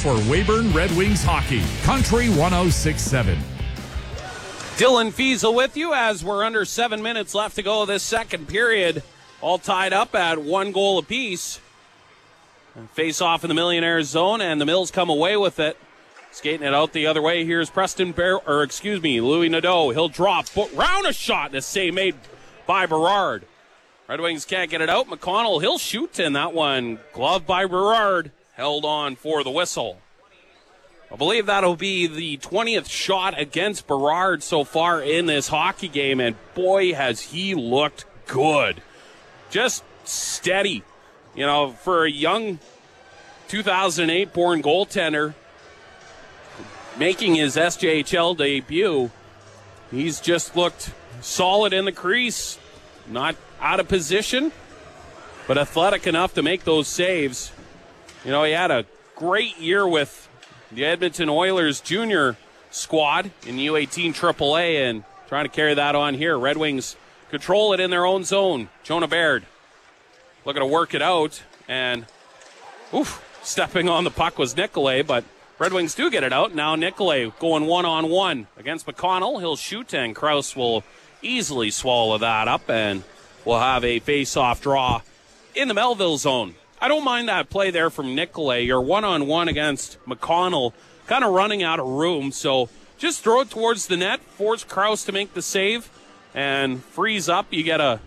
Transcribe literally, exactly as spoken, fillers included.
for Weyburn Red Wings hockey. Country one oh six point seven. Dylan Fiesel with you as we're under seven minutes left to go this second period. All tied up at one goal apiece. Face off in the Millionaires zone, and the Mills come away with it. Skating it out the other way. Here's Preston Bear, or excuse me, Louis Nadeau. He'll drop, but round a shot, and a save made by Berard. Red Wings can't get it out. McConnell, he'll shoot, and that one gloved by Berard. Held on for the whistle. I believe that'll be the twentieth shot against Berard so far in this hockey game, and boy, has he looked good. Just steady. You know, for a young two thousand eight born goaltender making his S J H L debut, he's just looked solid in the crease. Not out of position, but athletic enough to make those saves. You know, he had a great year with the Edmonton Oilers junior squad in U eighteen triple A, and trying to carry that on here. Red Wings control it in their own zone. Jonah Baird looking to work it out, and oof, stepping on the puck was Nicolay, but Red Wings do get it out. Now Nicolay going one-on-one against McConnell. He'll shoot, and Krause will easily swallow that up, and we'll have a face-off draw in the Melville zone. I don't mind that play there from Nicolay. You're one-on-one against McConnell, kind of running out of room, so just throw it towards the net, force Krause to make the save, and freeze up. You get a